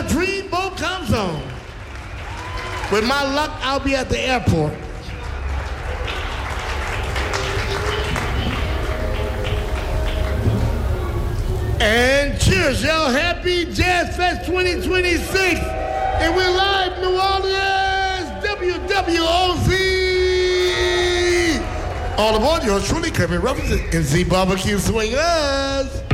dreamboat comes on. With my luck, I'll be at the airport. And cheers, y'all. Happy Jazz Fest 2026. And we're live, New Orleans, WWOZ. All aboard, yours truly, Kirby Robinson, and Z Barbecue Swingers.